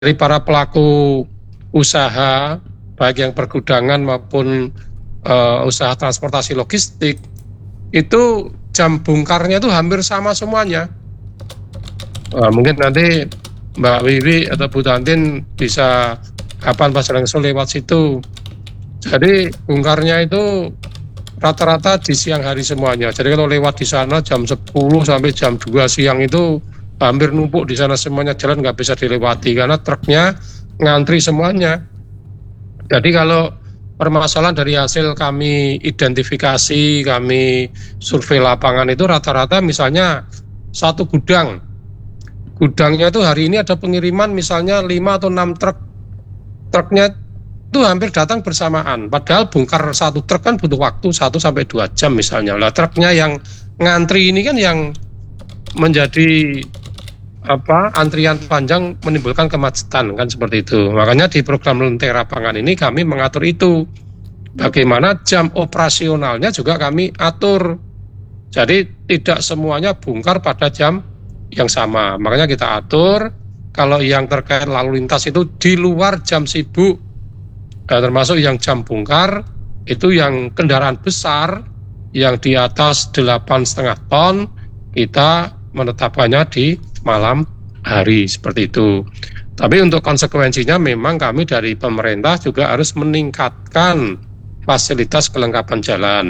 dari para pelaku usaha, baik yang pergudangan maupun usaha transportasi logistik, itu jam bongkarnya itu hampir sama semuanya. Mungkin nanti Mbak Wiwi atau Bu Tantin bisa kapan pas langsung lewat situ. Jadi bongkarnya itu rata-rata di siang hari semuanya. Jadi kalau lewat di sana jam 10 sampai jam 2 siang itu hampir numpuk di sana semuanya, jalan nggak bisa dilewati karena truknya ngantri semuanya. Jadi kalau permasalahan dari hasil kami identifikasi, kami survei lapangan itu rata-rata misalnya satu gudangnya itu hari ini ada pengiriman misalnya 5 atau 6 truknya itu hampir datang bersamaan. Padahal bongkar satu truk kan butuh waktu 1 sampai 2 jam misalnya. Lah truknya yang ngantri ini kan yang menjadi antrian panjang menimbulkan kemacetan kan seperti itu. Makanya di program Lentera Pangan ini kami mengatur itu. Bagaimana jam operasionalnya juga kami atur. Jadi tidak semuanya bongkar pada jam yang sama. Makanya kita atur kalau yang terkait lalu lintas itu di luar jam sibuk. Termasuk yang jam bongkar itu yang kendaraan besar yang di atas 8,5 ton kita menetapkannya di malam hari seperti itu. Tapi untuk konsekuensinya memang kami dari pemerintah juga harus meningkatkan fasilitas kelengkapan jalan,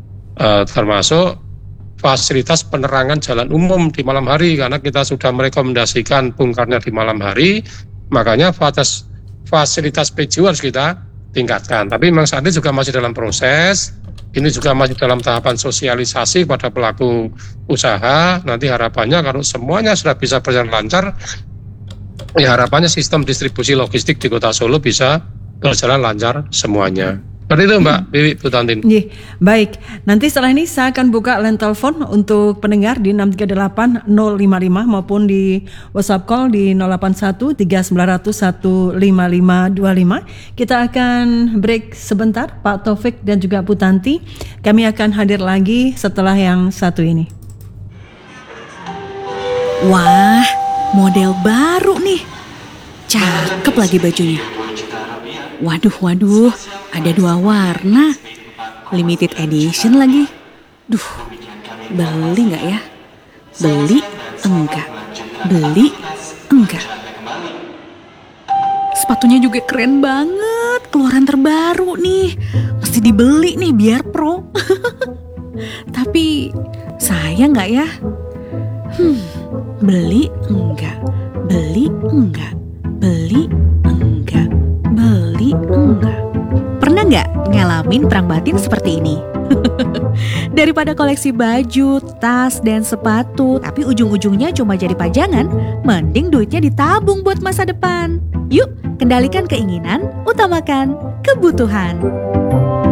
termasuk fasilitas penerangan jalan umum di malam hari, karena kita sudah merekomendasikan bongkarnya di malam hari, makanya fasilitas PJU harus kita tingkatkan. Tapi memang saat ini juga masih dalam proses, ini juga masih dalam tahapan sosialisasi pada pelaku usaha. Nanti harapannya kalau semuanya sudah bisa berjalan lancar, ya harapannya sistem distribusi logistik di Kota Solo bisa berjalan lancar semuanya. Seperti itu Mbak Wiwi, Bu Tantin. Baik, nanti setelah ini saya akan buka line telepon untuk pendengar di 638 055 maupun di WhatsApp call di 081 3900 15525. Kita akan break sebentar, Pak Taufik dan juga Bu Tanti. Kami akan hadir lagi setelah yang satu ini. Wah, model baru nih. Cakep lagi bajunya. Waduh, ada 2 warna. Limited edition lagi. Duh, beli gak ya? Beli enggak. Sepatunya juga keren banget. Keluaran terbaru nih. Mesti dibeli nih biar pro. Tapi sayang gak ya? Beli enggak. Pernah nggak ngalamin perang batin seperti ini? Daripada koleksi baju, tas, dan sepatu, tapi ujung-ujungnya cuma jadi pajangan, mending duitnya ditabung buat masa depan. Yuk, kendalikan keinginan, utamakan kebutuhan.